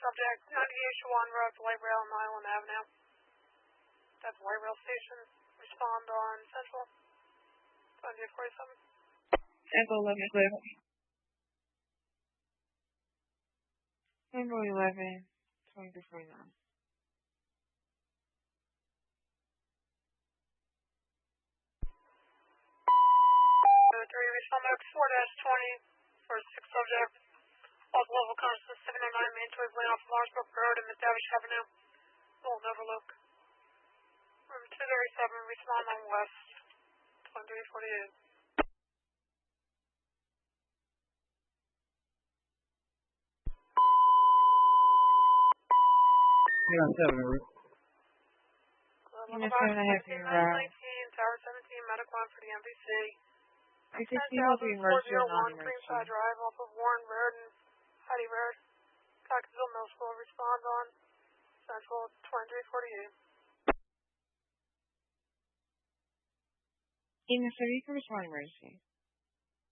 subject, 98 Shawan Road, Light Rail on Island Avenue. That's Light Rail Station. Respond on Central. 2847. Central 11 clear. Central 11, 2349. 3, respond to X4-20 for 6 subject. Lost level consciousness 709 Main Toys Lane off Lawrenceburg Road and McDavish Avenue. Bolton Overlook. Room 237, respond on West. 2348. You're on 7, Ruth. Unit 7, I have you around. 19, Tower 17, Medical Line for the MVC. 360 will be emergency or 10,401 Creamside non-emergency. Drive off of Warren Road and Heidi Road. Cockville Middle School, respond on Central 2348. Unit 7, you can respond emergency.